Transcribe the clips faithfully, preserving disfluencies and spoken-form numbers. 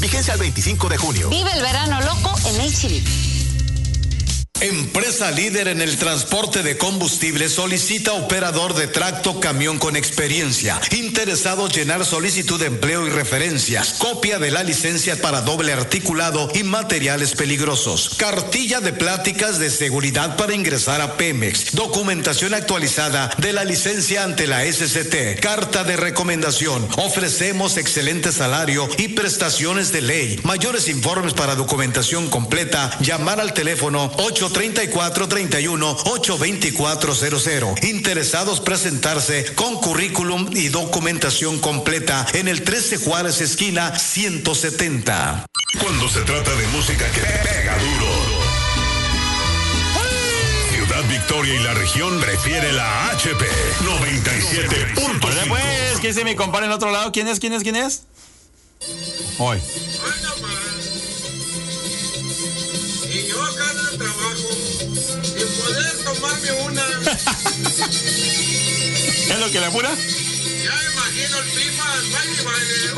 Vigencia al veinticinco de junio. Vive el verano loco en H E B. Empresa líder en el transporte de combustible solicita operador de tracto camión con experiencia. Interesados llenar solicitud de empleo y referencias. Copia de la licencia para doble articulado y materiales peligrosos. Cartilla de pláticas de seguridad para ingresar a Pemex. Documentación actualizada de la licencia ante la S C T. Carta de recomendación. Ofrecemos excelente salario y prestaciones de ley. Mayores informes para documentación completa. Llamar al teléfono ocho treinta y cuatro, treinta y uno, ocho veinticuatro cero cero. Interesados presentarse con currículum y documentación completa en el trece Juárez esquina ciento setenta. Cuando se trata de música que pega duro, Ciudad Victoria y la región prefiere la H P noventa y siete punto cinco. Hola pues, ¿qué dice mi compadre en el otro lado? ¿Quién es? ¿Quién es? ¿Quién es? Hoy. Y yo acá en el trabajo, sin poder tomarme una. ¿Es lo que le apura? Ya imagino el Pifas, baile, baile.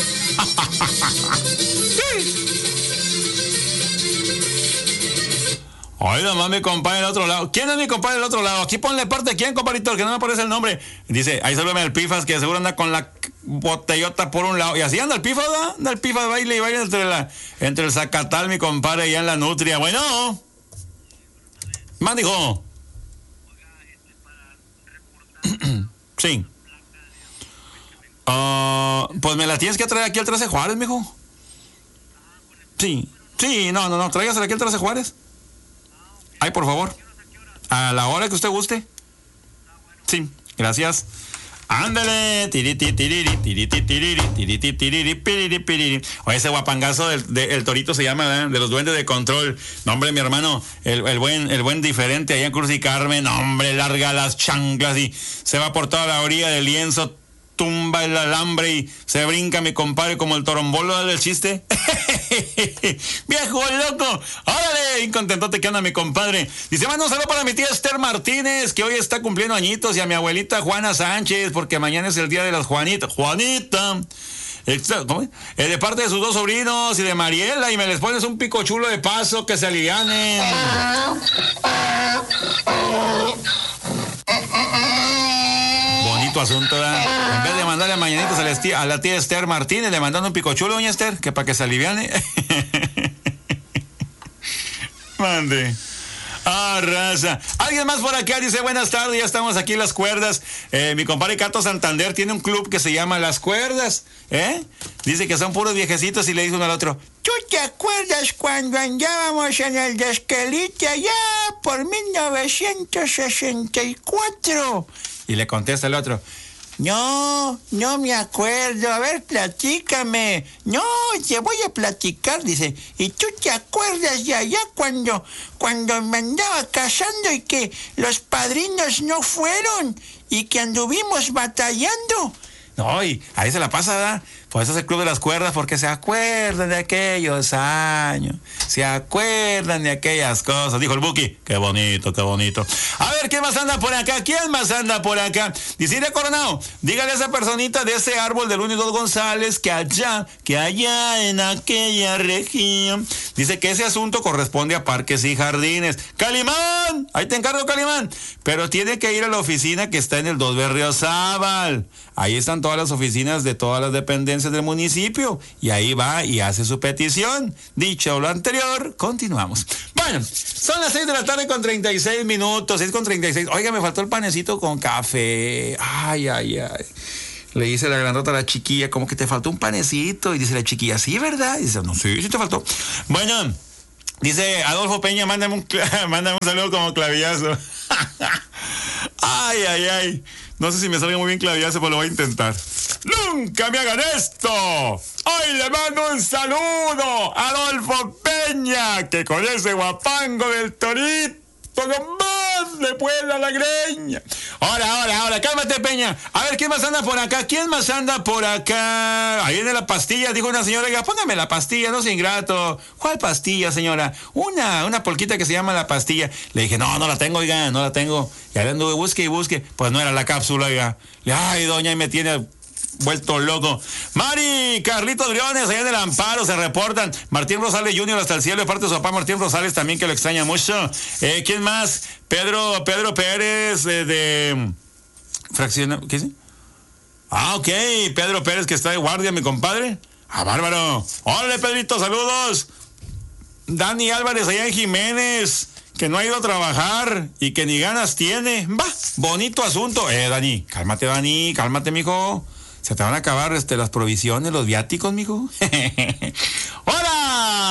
Oye, nomás mi compadre del otro lado. ¿Quién es mi compadre del otro lado? Aquí ponle parte. ¿Quién, compadrito? Que no me aparece el nombre. Dice, ahí sálvame el Pifas, que seguro anda con la botellota por un lado. Y así anda el Pifas, ¿verdad? Anda el Pifas, baile y baile entre, la, entre el Zacatal, mi compadre, allá en la Nutria. Bueno. Más dijo. Sí. Uh, pues me la tienes que traer aquí al trece Juárez, mijo. Sí. Sí, no, no, no. Tráigasela aquí al trece Juárez. Ay, por favor. A la hora que usted guste. Sí, gracias. Ándale. Tiriti, tiriri, tiriti, tiriri, tiriti, tiriri, piriri, piriri. Oye, ese guapangazo del de, el torito se llama, ¿verdad? De los duendes de control. No, hombre, mi hermano, el, el buen el buen diferente allá en Cruz y Carmen. No, hombre, larga las chanclas y se va por toda la orilla del lienzo, tumba el alambre y se brinca mi compadre como el torombolo del chiste. Viejo loco. Órale, incontentote que anda mi compadre. Dice, manda un saludo para mi tía Esther Martínez, que hoy está cumpliendo añitos, y a mi abuelita Juana Sánchez, porque mañana es el día de las Juanitas. Juanita. ¿Cómo es? Eh, de parte de sus dos sobrinos y de Mariela, y me les pones un pico chulo de paso que se alivianen. Bonito asunto, ¿verdad? En vez de mandarle mañanitas a la tía, a la tía Esther Martínez, le mandan un picochulo, doña Esther, que para que se aliviane. Mande. Ah, raza. Alguien más por acá dice, buenas tardes, ya estamos aquí en Las Cuerdas. Eh, mi compadre Cato Santander tiene un club que se llama Las Cuerdas, ¿eh? Dice que son puros viejecitos y le dice uno al otro, ¿tú te acuerdas cuando andábamos en el Desquelite allá por mil novecientos sesenta y cuatro? Y le contesta el otro, no, no me acuerdo, a ver, platícame. No, te voy a platicar, dice. ¿Y tú te acuerdas de allá cuando, cuando me andaba casando y que los padrinos no fueron y que anduvimos batallando? No, y ahí se la pasa, ¿verdad? Por eso es el Club de las Cuerdas, porque se acuerdan de aquellos años, se acuerdan de aquellas cosas. Dijo el Buki, qué bonito, qué bonito. A ver, ¿quién más anda por acá? ¿Quién más anda por acá? Dice Coronado, dígale a esa personita de ese árbol del Único González que allá, que allá en aquella región. Dice que ese asunto corresponde a Parques y Jardines. ¡Calimán! Ahí te encargo, Calimán. Pero tiene que ir a la oficina que está en el dos Berriozábal. Ahí están todas las oficinas de todas las dependencias del municipio, y ahí va y hace su petición. Dicho lo anterior, continuamos. Bueno, son las seis de la tarde con treinta y seis minutos, seis con treinta y seis. Oiga, me faltó el panecito con café. Ay, ay, ay. Le dice la grandota a la chiquilla, como que te faltó un panecito, y dice la chiquilla, sí, ¿verdad? Y dice, no, sí, sí te faltó. Bueno, dice Adolfo Peña, mándame un, mándame un saludo como clavillazo. Ay, ay, ay. No sé si me salga muy bien clavillazo, pero lo voy a intentar. ¡Nunca me hagan esto! Hoy le mando un saludo a Adolfo Peña, que con ese guapango del torito nomás le puela la greña. Ahora, ahora, ahora, cálmate, Peña. A ver, ¿quién más anda por acá? ¿Quién más anda por acá? Ahí viene la pastilla, dijo una señora. Oiga, póngame la pastilla, no sea ingrato. ¿Cuál pastilla, señora? Una, una polquita que se llama la pastilla. Le dije, no, no la tengo, oiga, no la tengo. Y ahí anduve, busque y busque. Pues no era la cápsula, oiga. Le, ay, doña, y me tiene vuelto loco. Mari, Carlitos Briones, allá en el Amparo, se reportan. Martín Rosales junior hasta el cielo, de parte de su papá Martín Rosales, también que lo extraña mucho. Eh, ¿Quién más? Pedro, Pedro Pérez, eh, de... Fracciona... ¿Qué dice? Ah, ok, Pedro Pérez, que está de guardia, mi compadre. Ah, bárbaro. Hola, Pedrito, saludos. Dani Álvarez, allá en Jiménez, que no ha ido a trabajar y que ni ganas tiene. Va, bonito asunto. Eh, Dani, cálmate, Dani, cálmate, mijo. Se te van a acabar este, las provisiones, los viáticos, mijo.